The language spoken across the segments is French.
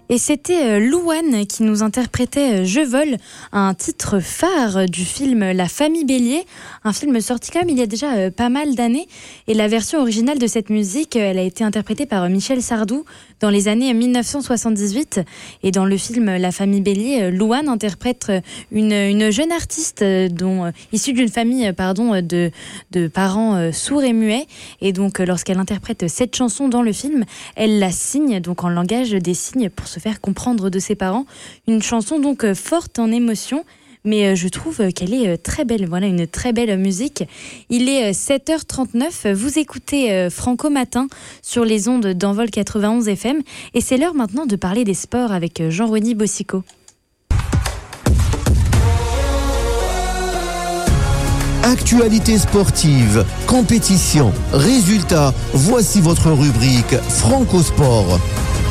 Et c'était Louane qui nous interprétait Je vole, un titre phare du film La Famille Bélier, un film sorti quand même il y a déjà pas mal d'années. Et la version originale de cette musique, elle a été interprétée par Michel Sardou dans les années 1978. Et dans le film La Famille Bélier, Louane interprète une jeune artiste issue d'une famille de parents sourds et muets. Et donc lorsqu'elle interprète cette chanson dans le film, elle la signe donc en langage des signes pour se faire comprendre de ses parents. Une chanson donc forte en émotion, mais je trouve qu'elle est très belle. Voilà, une très belle musique. Il est 7h39, vous écoutez Franco Matin sur les ondes d'Envol 91 FM et c'est l'heure maintenant de parler des sports avec Jean-Rony Bossico. Actualité sportive, compétition, résultats, voici votre rubrique Franco Sport.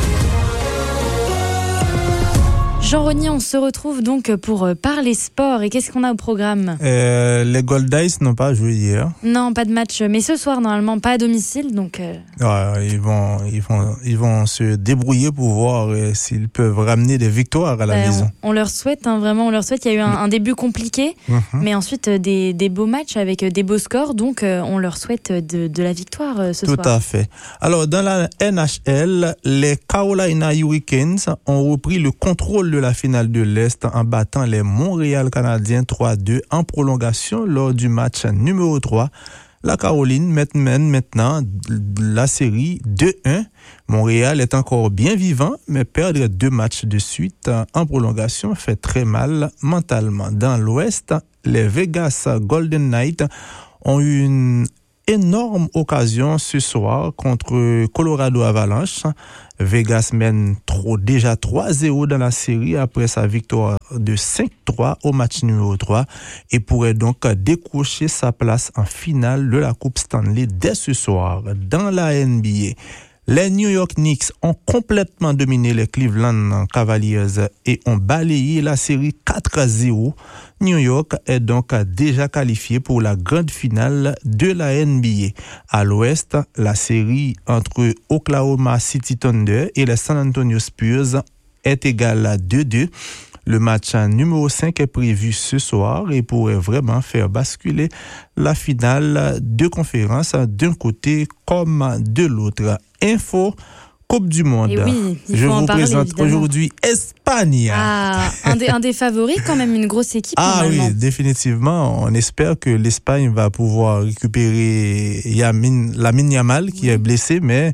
Jean-Rony, on se retrouve donc pour parler sport. Et qu'est-ce qu'on a au programme ? Les Goldies n'ont pas joué hier. Non, pas de match. Mais ce soir, normalement, pas à domicile. Donc, ils vont se débrouiller pour voir s'ils peuvent ramener des victoires à la maison. On leur souhaite, vraiment, on leur souhaite. Il y a eu un début compliqué, mais ensuite des beaux matchs avec des beaux scores. Donc, on leur souhaite de la victoire ce soir. Tout à fait. Alors, dans la NHL, les Carolina Hurricanes ont repris le contrôle de la finale de l'Est en battant les Montréal Canadiens 3-2 en prolongation lors du match numéro 3. La Caroline mène maintenant la série 2-1. Montréal est encore bien vivant, mais perdre 2 matchs de suite en prolongation fait très mal mentalement. Dans l'Ouest, les Vegas Golden Knights ont eu une énorme occasion ce soir contre Colorado Avalanche. Vegas mène déjà 3-0 dans la série après sa victoire de 5-3 au match numéro 3 et pourrait donc décrocher sa place en finale de la Coupe Stanley dès ce soir. Dans la NBA, les New York Knicks ont complètement dominé les Cleveland Cavaliers et ont balayé la série 4-0. New York est donc déjà qualifié pour la grande finale de la NBA. À l'ouest, la série entre Oklahoma City Thunder et les San Antonio Spurs est égale à 2-2. Le match numéro 5 est prévu ce soir et pourrait vraiment faire basculer la finale de conférence d'un côté comme de l'autre. Info Coupe du Monde. Et oui, je vous présente évidemment. Aujourd'hui Espagne. Un des favoris, quand même, une grosse équipe. Oui, définitivement. On espère que l'Espagne va pouvoir récupérer Lamine Yamal qui est blessé, mais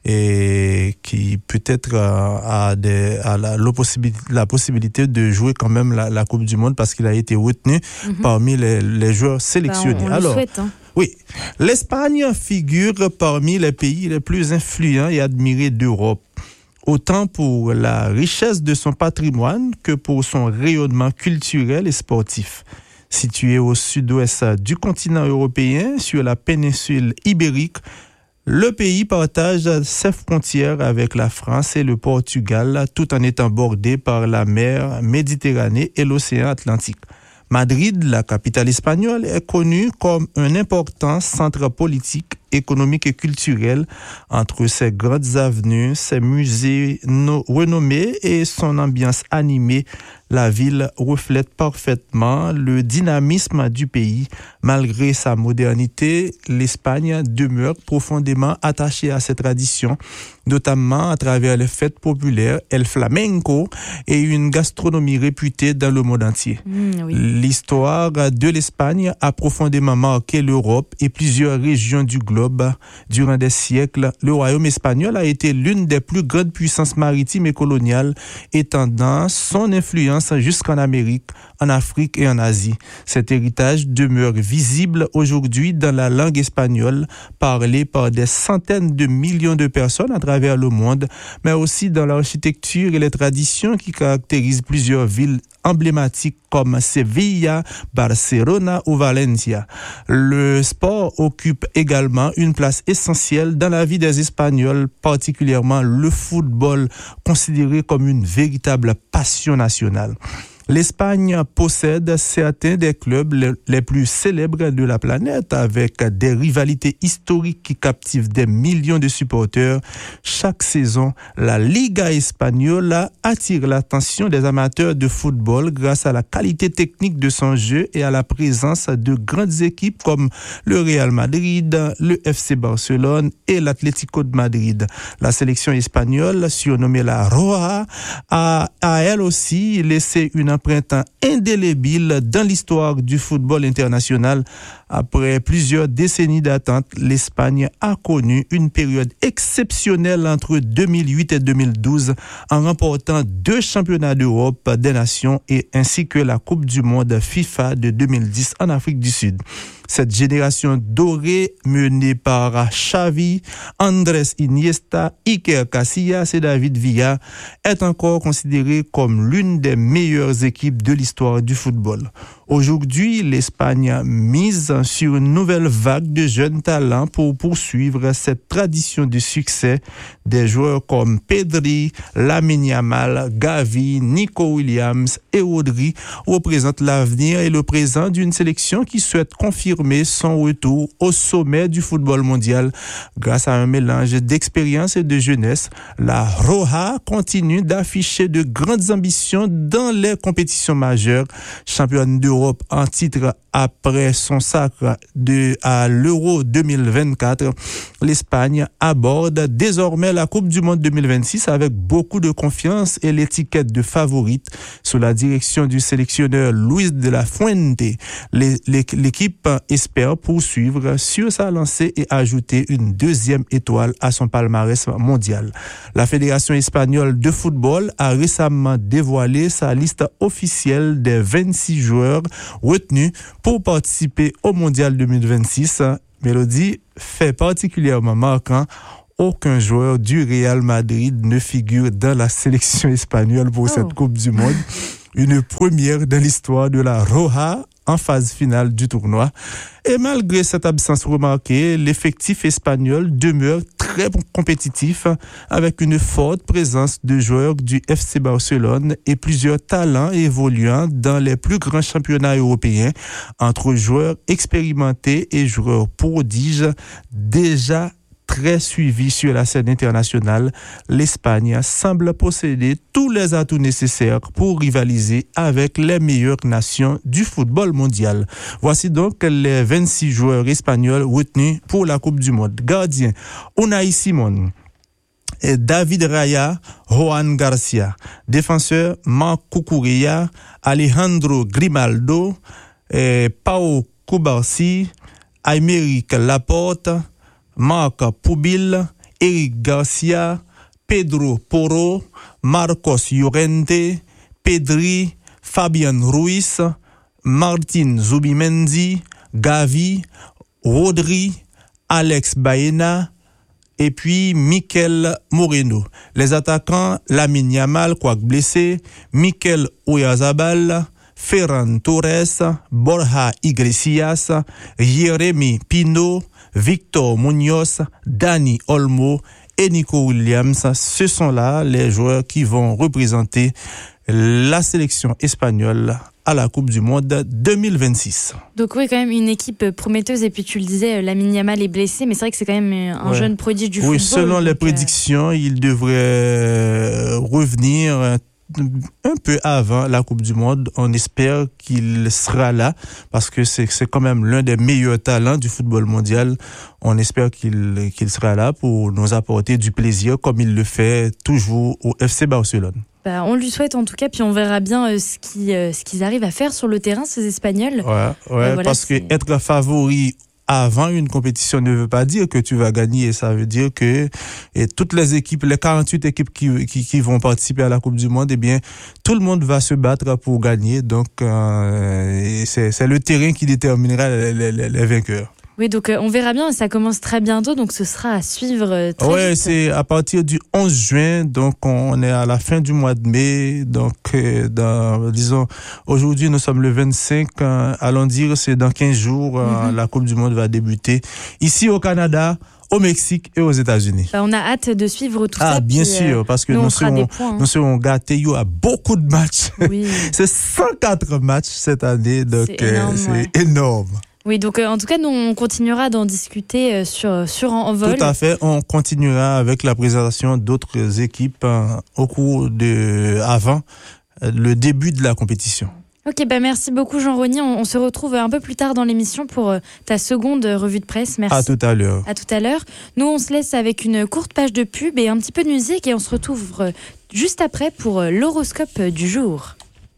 qui peut-être a la possibilité de jouer quand même la Coupe du Monde parce qu'il a été retenu parmi les joueurs sélectionnés. On le souhaite, hein. Oui, l'Espagne figure parmi les pays les plus influents et admirés d'Europe, autant pour la richesse de son patrimoine que pour son rayonnement culturel et sportif. Situé au sud-ouest du continent européen, sur la péninsule ibérique, le pays partage ses frontières avec la France et le Portugal, tout en étant bordé par la mer Méditerranée et l'océan Atlantique. Madrid, la capitale espagnole, est connue comme un important centre politique, économique et culturel entre ses grandes avenues, ses musées renommés et son ambiance animée. La ville reflète parfaitement le dynamisme du pays. Malgré sa modernité, l'Espagne demeure profondément attachée à ses traditions, notamment à travers les fêtes populaires, el flamenco et une gastronomie réputée dans le monde entier. Oui. L'histoire de l'Espagne a profondément marqué l'Europe et plusieurs régions du globe. Durant des siècles, le royaume espagnol a été l'une des plus grandes puissances maritimes et coloniales, étendant son influence jusqu'en Amérique, en Afrique et en Asie. Cet héritage demeure visible aujourd'hui dans la langue espagnole, parlée par des centaines de millions de personnes à travers le monde, mais aussi dans l'architecture et les traditions qui caractérisent plusieurs villes emblématiques comme Sevilla, Barcelona ou Valencia. Le sport occupe également une place essentielle dans la vie des Espagnols, particulièrement le football, considéré comme une véritable passion nationale. L'Espagne possède certains des clubs les plus célèbres de la planète, avec des rivalités historiques qui captivent des millions de supporters. Chaque saison, la Liga espagnole attire l'attention des amateurs de football grâce à la qualité technique de son jeu et à la présence de grandes équipes comme le Real Madrid, le FC Barcelone et l'Atlético de Madrid. La sélection espagnole, surnommée la Roja, a elle aussi laissé une empreinte indélébile dans l'histoire du football international. Après plusieurs décennies d'attente, l'Espagne a connu une période exceptionnelle entre 2008 et 2012 en remportant 2 championnats d'Europe des nations et ainsi que la Coupe du monde FIFA de 2010 en Afrique du Sud. Cette génération dorée menée par Xavi, Andrés Iniesta, Iker Casillas et David Villa est encore considérée comme l'une des meilleures équipes de l'histoire du football. Aujourd'hui, l'Espagne mise sur une nouvelle vague de jeunes talents pour poursuivre cette tradition de succès. Des joueurs comme Pedri, Lamine Yamal, Gavi, Nico Williams et Rodri représentent l'avenir et le présent d'une sélection qui souhaite confirmer son retour au sommet du football mondial. Grâce à un mélange d'expérience et de jeunesse, la Roja continue d'afficher de grandes ambitions dans les compétitions majeures. Championne d'Europe en titre après son sacre à l'Euro 2024, l'Espagne aborde désormais la Coupe du monde 2026 avec beaucoup de confiance et l'étiquette de favorite sous la direction du sélectionneur Luis de la Fuente. L'équipe espère poursuivre sur sa lancée et ajouter une 2e étoile à son palmarès mondial. La Fédération espagnole de football a récemment dévoilé sa liste officielle des 26 joueurs retenus pour participer au Mondial 2026. Mélodie, fait particulièrement marquant, aucun joueur du Real Madrid ne figure dans la sélection espagnole pour cette Coupe du Monde. Une première dans l'histoire de la Roja en phase finale du tournoi. Et malgré cette absence remarquée, l'effectif espagnol demeure très compétitif avec une forte présence de joueurs du FC Barcelone et plusieurs talents évoluant dans les plus grands championnats européens entre joueurs expérimentés et joueurs prodiges déjà très suivi sur la scène internationale. L'Espagne semble posséder tous les atouts nécessaires pour rivaliser avec les meilleures nations du football mondial. Voici donc les 26 joueurs espagnols retenus pour la Coupe du monde. Gardien, Unai Simón. David Raya, Juan Garcia. Défenseur, Marc Cucurella, Alejandro Grimaldo, Pau Cubarsí, Aymeric Laporte, Marc Pubil, Eric Garcia, Pedro Porro, Marcos Llorente, Pedri, Fabian Ruiz, Martin Zubimendi, Gavi, Rodri, Alex Baena et puis Mikel Moreno. Les attaquants, Lamine Yamal, quoique blessé, Mikel Oyarzabal, Ferran Torres, Borja Iglesias, Jeremy Pino, Victor Munoz, Dani Olmo et Nico Williams. Ce sont là les joueurs qui vont représenter la sélection espagnole à la Coupe du monde 2026. Donc oui, quand même une équipe prometteuse. Et puis tu le disais, Lamine Yamal est blessé, mais c'est vrai que c'est quand même un jeune prodige du football. Oui, selon les prédictions, il devrait revenir un peu avant la Coupe du monde. On espère qu'il sera là parce que c'est quand même l'un des meilleurs talents du football mondial. On espère qu'il sera là pour nous apporter du plaisir comme il le fait toujours au FC Barcelone. On lui souhaite en tout cas, puis on verra bien ce qu'ils arrivent à faire sur le terrain, ces Espagnols. Ouais, voilà, parce que être favori avant une compétition ne veut pas dire que tu vas gagner. Ça veut dire que toutes les équipes, les 48 équipes qui vont participer à la Coupe du monde, eh bien, tout le monde va se battre pour gagner. Donc, c'est le terrain qui déterminera les vainqueurs. Oui, donc on verra bien, ça commence très bientôt, donc ce sera à suivre très vite. C'est à partir du 11 juin, donc on est à la fin du mois de mai, donc disons, aujourd'hui nous sommes le 25, allons dire c'est dans 15 jours, la Coupe du monde va débuter. Ici au Canada, au Mexique et aux États-Unis. On a hâte de suivre tout ça. Ah, bien sûr, parce que nous serons gâtés. Il y aura beaucoup de matchs. Oui. C'est 104 matchs cette année, donc c'est énorme. Oui, donc en tout cas, nous, on continuera d'en discuter sur Envol. Tout à fait, on continuera avec la présentation d'autres équipes avant le début de la compétition. Ok, merci beaucoup Jean-Rony. On se retrouve un peu plus tard dans l'émission pour ta seconde revue de presse. Merci. À tout à l'heure. À tout à l'heure. Nous, on se laisse avec une courte page de pub et un petit peu de musique et on se retrouve juste après pour l'horoscope du jour.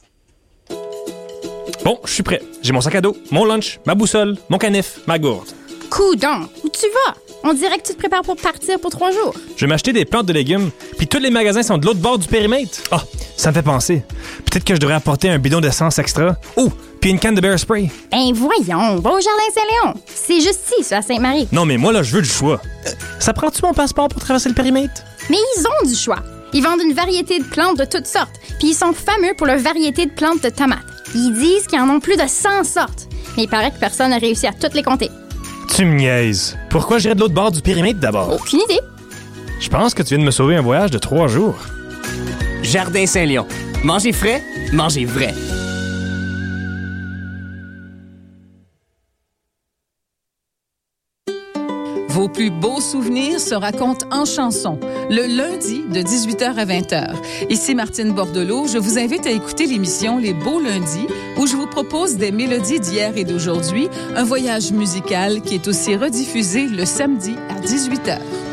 Bon, je suis prêt. J'ai mon sac à dos, mon lunch, ma boussole, mon canif, ma gourde. Coudon, où tu vas? On dirait que tu te prépares pour partir pour 3 jours. Je vais m'acheter des plantes de légumes, puis tous les magasins sont de l'autre bord du périmètre. Ah, ça me fait penser. Peut-être que je devrais apporter un bidon d'essence extra. Oh, puis une canne de bear spray. Ben voyons, va au Jardin Saint-Léon. C'est juste ici, à Sainte-Marie. Non, mais moi, là, je veux du choix. Ça prend-tu mon passeport pour traverser le périmètre? Mais ils ont du choix. Ils vendent une variété de plantes de toutes sortes, puis ils sont fameux pour leur variété de plantes de tomates. Ils disent qu'ils en ont plus de 100 sortes, mais il paraît que personne n'a réussi à toutes les compter. Tu me niaises. Pourquoi j'irais de l'autre bord du périmètre d'abord? Aucune idée. Je pense que tu viens de me sauver un voyage de 3 jours. Jardin Saint-Léon. Mangez frais, mangez vrai. Vos plus beaux souvenirs se racontent en chansons, le lundi de 18h à 20h. Ici Martine Bordelot, je vous invite à écouter l'émission Les Beaux Lundis, où je vous propose des mélodies d'hier et d'aujourd'hui, un voyage musical qui est aussi rediffusé le samedi à 18h.